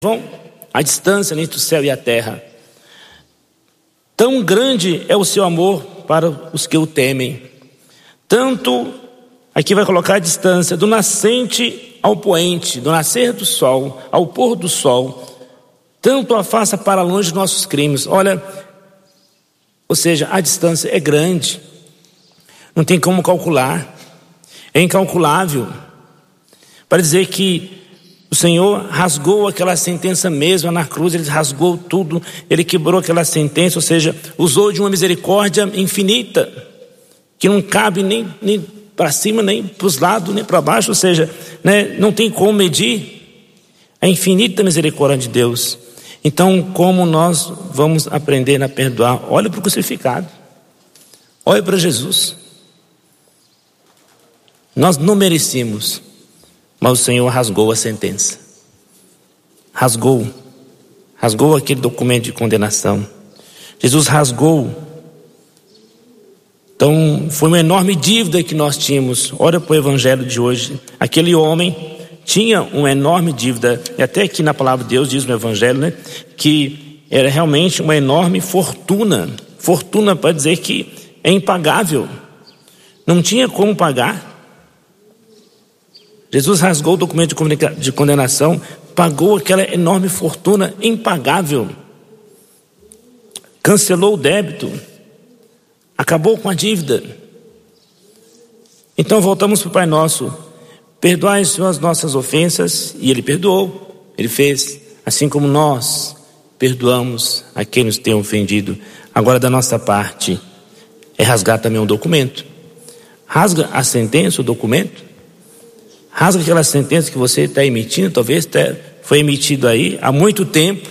Vão a distância entre o céu e a terra. Tão grande é o seu amor para os que o temem. Tanto, aqui vai colocar a distância, do nascente ao poente, do nascer do sol ao pôr do sol, tanto afasta para longe de nossos crimes. Olha, ou seja, a distância é grande, não tem como calcular, é incalculável, para dizer que o Senhor rasgou aquela sentença mesmo na cruz, Ele rasgou tudo, Ele quebrou aquela sentença, ou seja, usou de uma misericórdia infinita, que não cabe nem para cima, nem para os lados, nem para baixo, ou seja, não tem como medir a infinita misericórdia de Deus. Então, como nós vamos aprender a perdoar? Olha para o crucificado, olha para Jesus. Nós não merecíamos, mas o Senhor rasgou a sentença, rasgou aquele documento de condenação. Jesus rasgou. Então foi uma enorme dívida que nós tínhamos. Olha para o evangelho de hoje, aquele homem tinha uma enorme dívida, e até aqui na palavra de Deus diz no evangelho, que era realmente uma enorme fortuna para dizer que é impagável, não tinha como pagar. Jesus rasgou o documento de condenação, pagou aquela enorme fortuna impagável, cancelou o débito, acabou com a dívida. Então voltamos para o Pai Nosso: perdoai as nossas ofensas, e Ele perdoou, Ele fez, assim como nós perdoamos a quem nos tem ofendido. Agora, da nossa parte, é rasgar também um documento. Rasga a sentença, o documento. Rasga aquela sentença que você está emitindo, talvez foi emitido aí há muito tempo,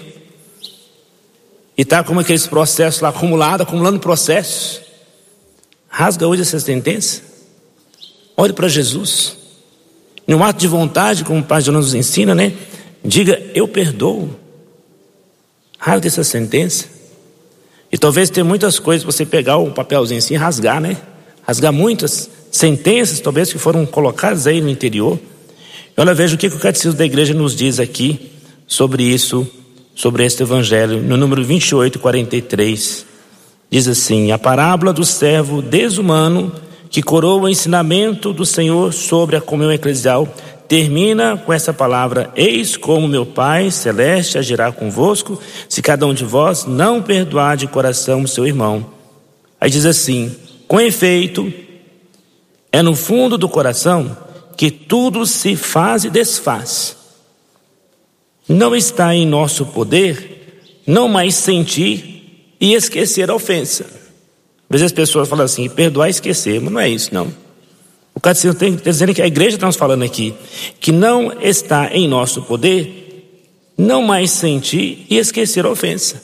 e está como aqueles processos lá acumulando processos. Rasga hoje essa sentença. Olhe para Jesus. Em um ato de vontade, como o Pai de nos ensina, diga: eu perdoo. Rasga essa sentença. E talvez tenha muitas coisas, você pegar o papelzinho assim e rasgar, rasgar muitas sentenças, talvez, que foram colocadas aí no interior. E olha, veja o que o Catecismo da Igreja nos diz aqui sobre isso, sobre este evangelho, no número 2843. Diz assim: a parábola do servo desumano que coroa o ensinamento do Senhor sobre a comunhão eclesial termina com essa palavra: eis como meu Pai celeste agirá convosco, se cada um de vós não perdoar de coração o seu irmão. Aí diz assim: com efeito, é no fundo do coração que tudo se faz e desfaz. Não está em nosso poder não mais sentir e esquecer a ofensa. Às vezes as pessoas falam assim: perdoar e esquecer, mas não é isso, não. O Catecismo está dizendo, que a igreja está nos falando aqui, que não está em nosso poder não mais sentir e esquecer a ofensa.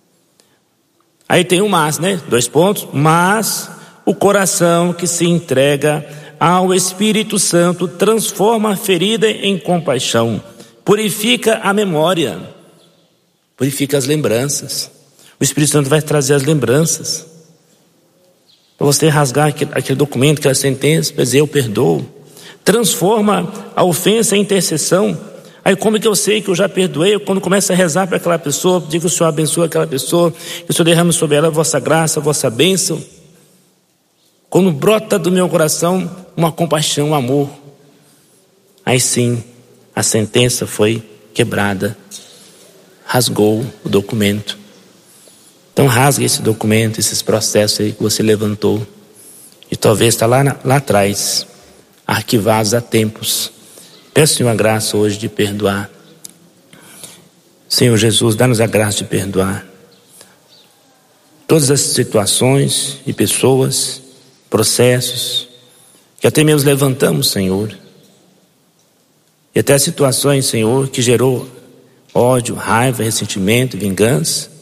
Aí tem um mas, 2 pontos. Mas o coração que se entrega ao Espírito Santo transforma a ferida em compaixão, purifica a memória, purifica as lembranças. O Espírito Santo vai trazer as lembranças, para você rasgar aquele documento, aquela sentença, para dizer: eu perdoo. Transforma a ofensa em intercessão. Aí como é que eu sei que eu já perdoei? Quando começa a rezar para aquela pessoa, digo que o Senhor abençoe aquela pessoa, que o Senhor derrame sobre ela a vossa graça, a vossa bênção. Quando brota do meu coração uma compaixão, um amor, aí sim a sentença foi quebrada, rasgou o documento. Então rasgue esse documento, esses processos aí que você levantou, e talvez está lá atrás, arquivados há tempos. Peço, Senhor, a graça hoje de perdoar. Senhor Jesus, dá-nos a graça de perdoar todas as situações e pessoas, processos que até mesmo levantamos, Senhor, e até situações, Senhor, que gerou ódio, raiva, ressentimento, vingança,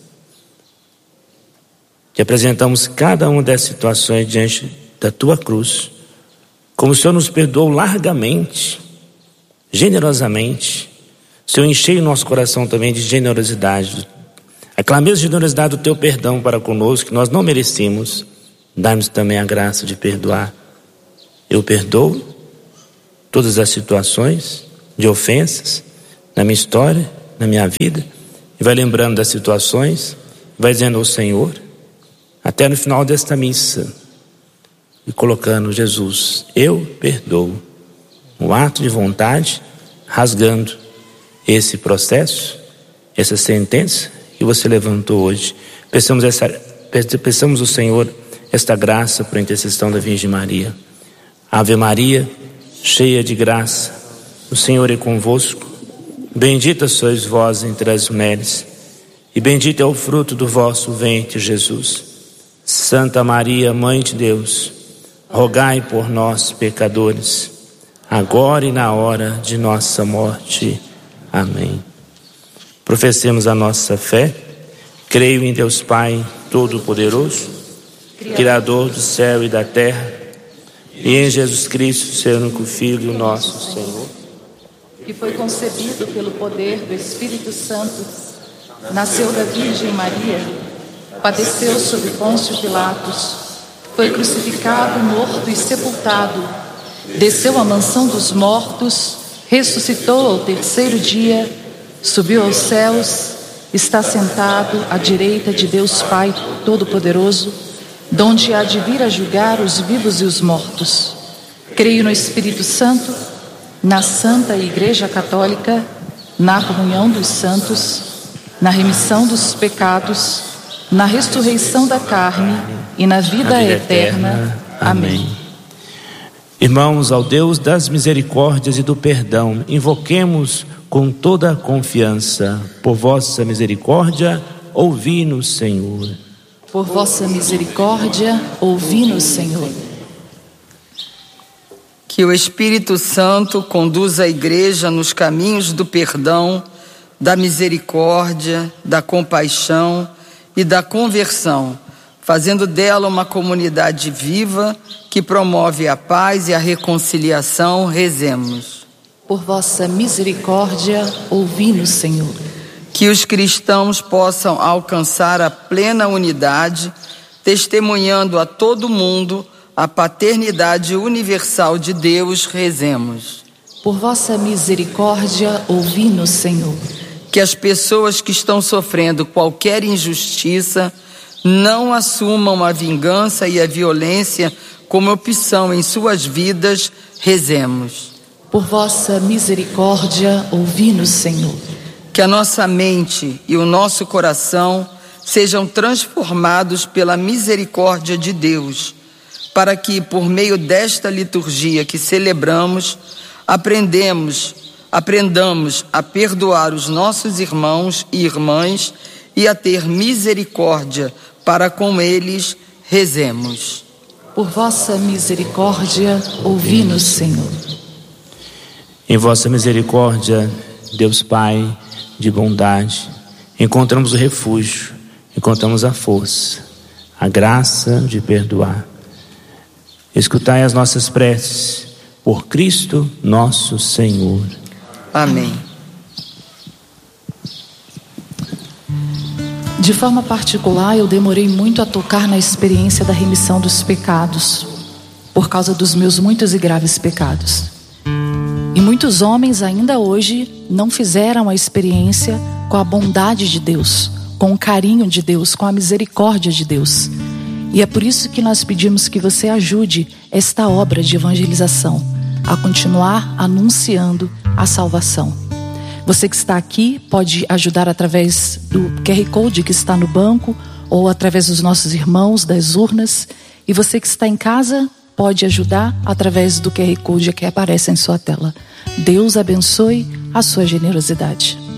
que apresentamos cada uma dessas situações diante da Tua cruz, como o Senhor nos perdoou largamente, generosamente. O Senhor encheia o nosso coração também de generosidade, aquela mesma generosidade do Teu perdão para conosco, que nós não merecíamos. Dá-nos também a graça de perdoar. Eu perdoo todas as situações de ofensas na minha história, na minha vida, e vai lembrando das situações, vai dizendo ao Senhor, até no final desta missa, e colocando: Jesus, eu perdoo. Um ato de vontade, rasgando esse processo, essa sentença que você levantou hoje. Peçamos ao Senhor esta graça por intercessão da Virgem Maria. Ave Maria, cheia de graça, o Senhor é convosco. Bendita sois vós entre as mulheres, e bendito é o fruto do vosso ventre, Jesus. Santa Maria, Mãe de Deus, rogai por nós, pecadores, agora e na hora de nossa morte. Amém. Professemos a nossa fé. Creio em Deus Pai Todo-Poderoso, Criador do céu e da terra, e em Jesus Cristo, seu único Filho, nosso Senhor, que foi concebido pelo poder do Espírito Santo, nasceu da Virgem Maria, padeceu sob Pôncio Pilatos, foi crucificado, morto e sepultado, desceu à mansão dos mortos, ressuscitou ao terceiro dia, subiu aos céus, está sentado à direita de Deus Pai Todo-Poderoso, donde há de vir a julgar os vivos e os mortos. Creio no Espírito Santo, na Santa Igreja Católica, na comunhão dos santos, na remissão dos pecados, na ressurreição da carne e na vida eterna. Amém. Irmãos, ao Deus das misericórdias e do perdão, invoquemos com toda a confiança. Por vossa misericórdia, ouvi-nos, Senhor. Por vossa misericórdia, ouvi-nos, Senhor. Que o Espírito Santo conduza a Igreja nos caminhos do perdão, da misericórdia, da compaixão e da conversão, fazendo dela uma comunidade viva que promove a paz e a reconciliação. Rezemos. Por vossa misericórdia, ouvi-nos, Senhor. Que os cristãos possam alcançar a plena unidade, testemunhando a todo mundo a paternidade universal de Deus. Rezemos. Por vossa misericórdia, ouvi-nos, Senhor. Que as pessoas que estão sofrendo qualquer injustiça não assumam a vingança e a violência como opção em suas vidas. Rezemos. Por vossa misericórdia, ouvi-nos, Senhor. Que a nossa mente e o nosso coração sejam transformados pela misericórdia de Deus, para que, por meio desta liturgia que celebramos, aprendamos a perdoar os nossos irmãos e irmãs e a ter misericórdia para com eles. Rezemos. Por vossa misericórdia, ouvi-nos, Senhor. Em vossa misericórdia, Deus Pai de bondade, encontramos o refúgio, encontramos a força, a graça de perdoar. Escutai as nossas preces, por Cristo nosso Senhor. Amém. De forma particular, eu demorei muito a tocar na experiência da remissão dos pecados, por causa dos meus muitos e graves pecados. E muitos homens ainda hoje não fizeram a experiência com a bondade de Deus, com o carinho de Deus, com a misericórdia de Deus. E é por isso que nós pedimos que você ajude esta obra de evangelização a continuar anunciando a salvação. Você que está aqui pode ajudar através do QR Code que está no banco ou através dos nossos irmãos, das urnas. E você que está em casa pode ajudar através do QR Code que aparece em sua tela. Deus abençoe a sua generosidade.